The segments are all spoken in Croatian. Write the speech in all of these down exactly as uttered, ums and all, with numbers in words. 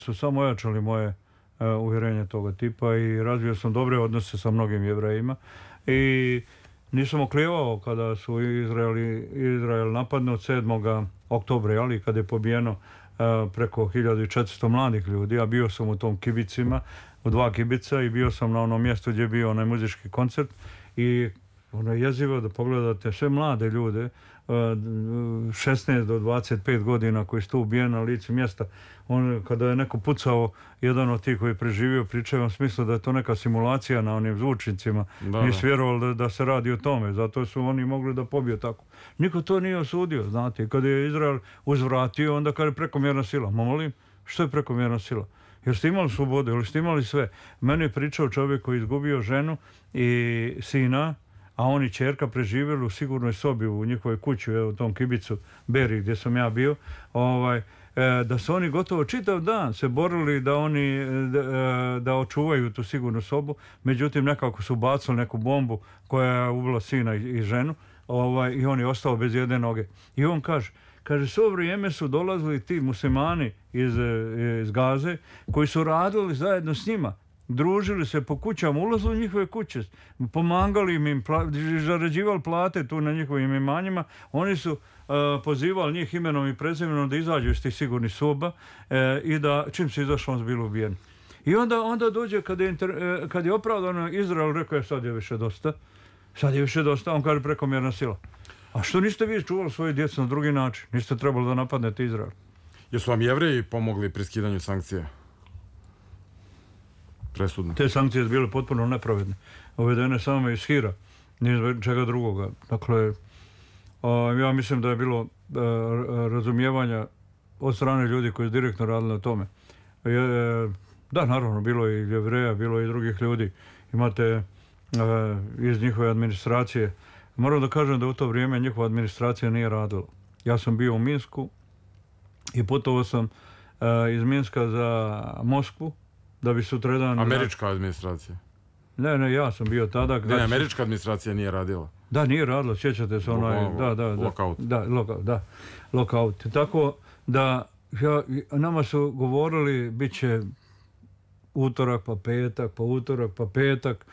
su samo ojačali moje uh, uvjerenje toga tipa i razvio sam dobre odnose sa mnogim Jevrejima i nisam oklijevao kada su Izraeli, Izrael napadnut sedmog oktobra, ali kada je pobijeno uh, preko hiljadu četiristo mladih ljudi. Ja bio sam u tom kibicima, u dva kibica i bio sam na onom mjestu gdje je bio onaj muzički koncert i ono je jezivo da pogledate sve mlade ljude, šesnaest do dvadeset pet godina koji su tu ubijeni na licu mjesta. On, kada je neko pucao, jedan od tih koji je preživio, pričaju u smislu da je to neka simulacija na onim zvučnicima. Nisu vjerovali da, da se radi o tome, zato su oni mogli da pobiju tako. Niko to nije osudio, znate. Kada je Izrael uzvratio, onda kaže prekomjerna sila. Ma molim, što je prekomjerna sila? Jer ste imali slobodu, jer ste imali sve. Meni je pričao čovjek koji je izgubio ženu i sina, a oni čerka preživjeli u sigurnoj sobi u njihovoj kući, u tom kibicu Beri gdje sam ja bio, ovaj, e, da su oni gotovo čitav dan se borili da oni da, da očuvaju tu sigurnu sobu, međutim nekako su bacili neku bombu koja je ubila sina i, i ženu, ovaj, i on je ostao bez jedne noge. I on kaže, kaže, svo vrijeme su dolazili ti muslimani iz, iz Gaze koji su radili zajedno s njima. Družili se po kućama, ulazili u njihove kuće, pomagali im, zarađivali plate tu na njihovim imanjima. Oni su uh, pozivali njih imenom i prezimenom da izađu iz tih sigurnih soba uh, i da čim su izašli, on su bili ubijeni. I onda, onda dođe, kad je, inter, uh, kad je opravdano Izrael, rekao je sad je više dosta, sad je više dosta, on kaže prekomjerna sila. A što niste vi čuvali svoje djece na drugi način? Niste trebali da napadnete Izrael? Jesu vam Jevreji pomogli pri skidanju sankcija? Presudno. Te sankcije su bile potpuno nepravedne. Uvedene samo iz hira, nije čega drugoga. Dakle, a, ja mislim da je bilo a, razumijevanja od strane ljudi koji su direktno radili na tome. Je, da, naravno, bilo je i Jevreja, bilo je i drugih ljudi. Imate a, iz njihove administracije. Moram da kažem da u to vrijeme njihova administracija nije radila. Ja sam bio u Minsku i putovao sam a, iz Minska za Moskvu, da bi sutradan... Američka administracija? Ne, ne, ja sam bio tada... Ne, ne, američka administracija nije radila? Da, nije radila, sjećate se onaj... Da, da, da. Lockout. Da, lockout, da. Lockout. Tako da ja, nama su govorili bit će utorak pa petak, pa utorak pa petak.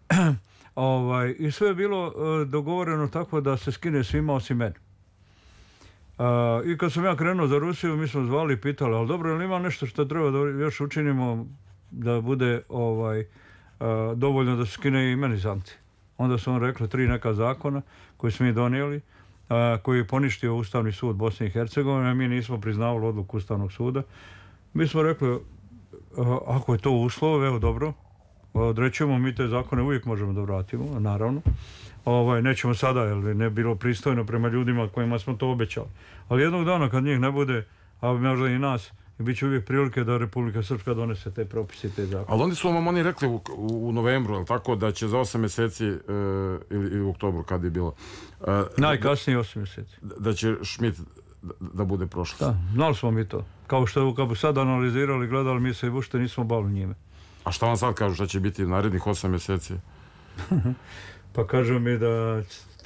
ovaj, I sve je bilo uh, dogovoreno tako da se skine svima osim meni. Uh, I kad sam ja krenuo za Rusiju, mi smo zvali i pitali, ali dobro, ili ima nešto što treba da još učinimo da bude ovaj, uh, dovoljno da se skine i meni sankcije. Onda su on rekli tri neka zakona koji smo mi donijeli, uh, koji je poništio Ustavni sud Bosne i Hercegovine, a mi nismo priznavali odluku Ustavnog suda. Mi smo rekli, uh, ako je to uslov, evo dobro, odrećemo, mi te zakone uvijek možemo da vratimo, naravno. Ovaj, nećemo sada, jer ne bilo pristojno prema ljudima kojima smo to obećali. Ali jednog dana kad njih ne bude, a možda i nas, bit će uvijek prilike da Republika Srpska donese te propise, te zakone. Ali onda su vam oni rekli u, u, u novembru, je li tako, da će za osam mjeseci, uh, ili, ili u oktobru, kad je bilo... Uh, Najkasnije osam mjeseci. Da, da će Schmidt da, da bude prošlost. Da, znali smo mi to. Kao što kad bi sad analizirali, gledali, mi se i ušte nismo bavili njime. A šta vam sad kažu, šta će biti narednih osam mjeseci? Pa kažu mi da,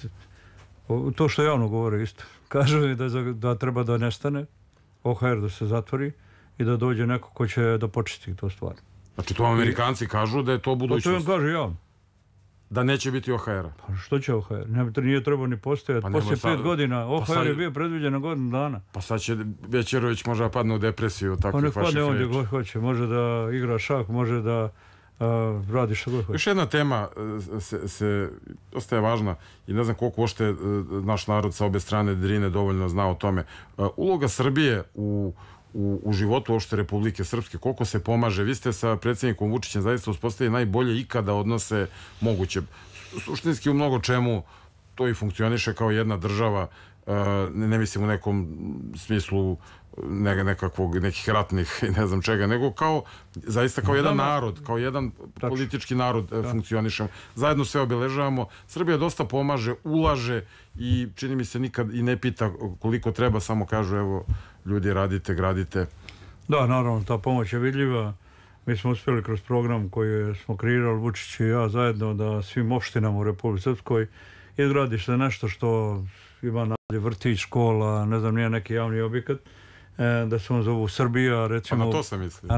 to što javno govore isto, kažu mi da, da treba da nestane, O H R da se zatvori i da dođe neko ko će da počisti to stvar. Znači to Amerikanci kažu da je to budućnost? To vam kaže javno. Da neće biti O H R-a? Pa što će O H R? Ne, nije trebao ni postojati. Pa poslije sad, pet godina, O H R pa sad, je bio predviđen na godinu dana. Pa sad će Večerović možda padne u depresiju takvih vaših reći. Pa nek padne on gdje hoće, može da igra šah, može da Uh, radi što god hoće. Još jedna tema se, se ostaje važna i ne znam koliko ošte uh, naš narod sa obe strane Drine dovoljno zna o tome. Uh, uloga Srbije u, u, u životu uopšte Republike Srpske, koliko se pomaže. Vi ste sa predsjednikom Vučićem zaista uspostavili najbolje ikada odnose moguće. Suštinski u mnogo čemu to i funkcioniše kao jedna država, uh, ne, ne mislim u nekom smislu ne, nekakvog, nekih ratnih i ne znam čega, nego kao, zaista kao jedan narod, kao jedan politički narod funkcionišemo. Zajedno sve obeležavamo. Srbija dosta pomaže, ulaže i čini mi se nikad i ne pita koliko treba, samo kažu evo ljudi radite, gradite. Da, naravno, ta pomoć je vidljiva. Mi smo uspjeli kroz program koji smo kreirali Vučić i ja zajedno da svim opštinama u Republici Srpskoj izgradi se nešto što ima naziv vrtić, škola, ne znam, nije neki javni objekat, da se on zovu Srbija, recimo... Pa na to sam mislio.